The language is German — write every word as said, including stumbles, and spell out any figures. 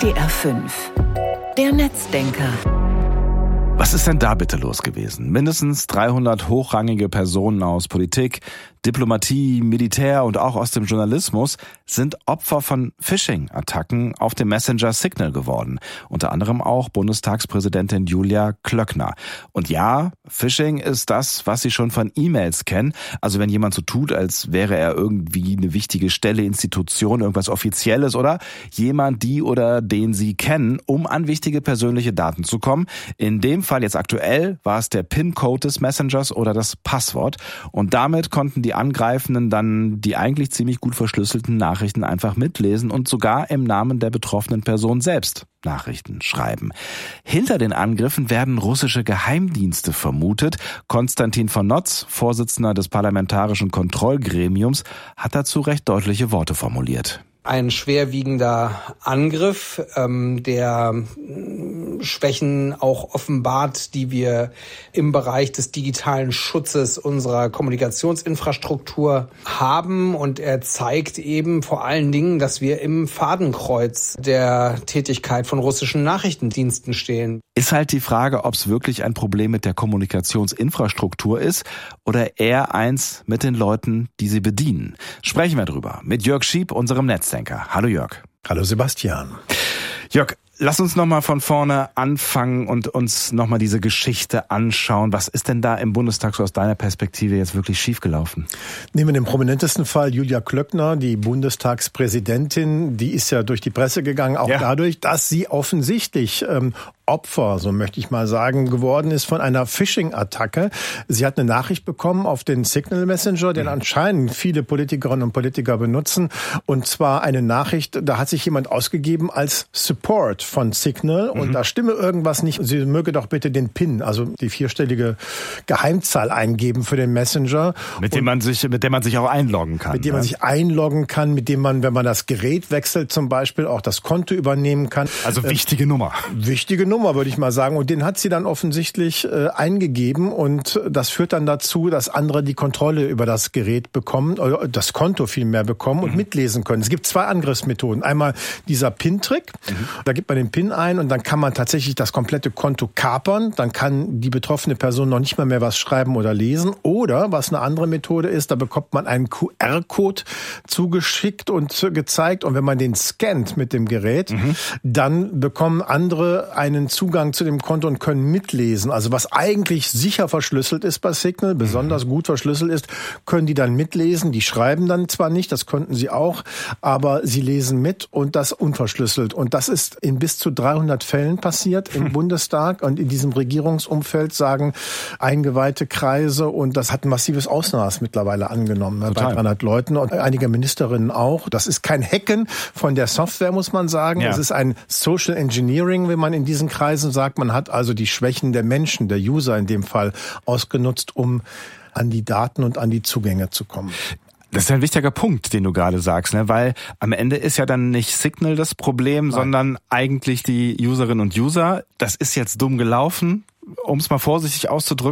T R fünf. Der Netzdenker. Was ist denn da bitte los gewesen? Mindestens dreihundert hochrangige Personen aus Politik, Diplomatie, Militär und auch aus dem Journalismus sind Opfer von Phishing-Attacken auf dem Messenger Signal geworden. Unter anderem auch Bundestagspräsidentin Julia Klöckner. Und ja, Phishing ist das, was Sie schon von E-Mails kennen. Also wenn jemand so tut, als wäre er irgendwie eine wichtige Stelle, Institution, irgendwas Offizielles oder jemand, die oder den Sie kennen, um an wichtige persönliche Daten zu kommen. In dem Fall jetzt aktuell war es der PIN-Code des Messengers oder das Passwort. Und damit konnten die Angreifenden dann die eigentlich ziemlich gut verschlüsselten Nachrichten einfach mitlesen und sogar im Namen der betroffenen Person selbst Nachrichten schreiben. Hinter den Angriffen werden russische Geheimdienste vermutet. Konstantin von Notz, Vorsitzender des Parlamentarischen Kontrollgremiums, hat dazu recht deutliche Worte formuliert. Ein schwerwiegender Angriff, ähm, der Schwächen auch offenbart, die wir im Bereich des digitalen Schutzes unserer Kommunikationsinfrastruktur haben. Und er zeigt eben vor allen Dingen, dass wir im Fadenkreuz der Tätigkeit von russischen Nachrichtendiensten stehen. Ist halt die Frage, ob es wirklich ein Problem mit der Kommunikationsinfrastruktur ist oder eher eins mit den Leuten, die sie bedienen. Sprechen wir drüber mit Jörg Schieb, unserem Netzdenker. Hallo Jörg. Hallo Sebastian. Jörg, lass uns nochmal von vorne anfangen und uns nochmal diese Geschichte anschauen. Was ist denn da im Bundestag so aus deiner Perspektive jetzt wirklich schiefgelaufen? Nehmen wir den prominentesten Fall Julia Klöckner, die Bundestagspräsidentin. Die ist ja durch die Presse gegangen, auch ja. dadurch, dass sie offensichtlich ähm, Opfer, so möchte ich mal sagen, geworden ist von einer Phishing-Attacke. Sie hat eine Nachricht bekommen auf den Signal Messenger, den anscheinend viele Politikerinnen und Politiker benutzen. Und zwar eine Nachricht, da hat sich jemand ausgegeben als Support von Signal. Und mhm. da stimme irgendwas nicht. Sie möge doch bitte den PIN, also die vierstellige Geheimzahl eingeben für den Messenger. Mit dem man sich, mit dem man sich auch einloggen kann. Mit dem man sich einloggen kann, mit dem man, wenn man das Gerät wechselt zum Beispiel, auch das Konto übernehmen kann. Also wichtige äh, Nummer. Wichtige Nummer. Nummer, würde ich mal sagen. Und den hat sie dann offensichtlich äh, eingegeben. Und das führt dann dazu, dass andere die Kontrolle über das Gerät bekommen, oder das Konto vielmehr bekommen und mhm. mitlesen können. Es gibt zwei Angriffsmethoden. Einmal dieser PIN-Trick. Mhm. Da gibt man den PIN ein und dann kann man tatsächlich das komplette Konto kapern. Dann kann die betroffene Person noch nicht mal mehr was schreiben oder lesen. Oder, was eine andere Methode ist, da bekommt man einen Q R-Code zugeschickt und gezeigt. Und wenn man den scannt mit dem Gerät, mhm. dann bekommen andere einen Zugang zu dem Konto und können mitlesen. Also was eigentlich sicher verschlüsselt ist bei Signal, besonders gut verschlüsselt ist, können die dann mitlesen. Die schreiben dann zwar nicht, das konnten sie auch, aber sie lesen mit und das unverschlüsselt. Und das ist in bis zu dreihundert Fällen passiert im Bundestag und in diesem Regierungsumfeld, sagen eingeweihte Kreise. Und das hat ein massives Ausmaß mittlerweile angenommen. Total. Bei dreihundert Leuten und einige Ministerinnen auch. Das ist kein Hacken von der Software, muss man sagen. Es ja. ist ein Social Engineering, wenn man in diesen Kreisen sagt, man hat also die Schwächen der Menschen, der User in dem Fall, ausgenutzt, um an die Daten und an die Zugänge zu kommen. Das ist ein wichtiger Punkt, den du gerade sagst, ne? Weil am Ende ist ja dann nicht Signal das Problem, Nein. sondern eigentlich die Userinnen und User. Das ist jetzt dumm gelaufen, um es mal vorsichtig auszudrücken.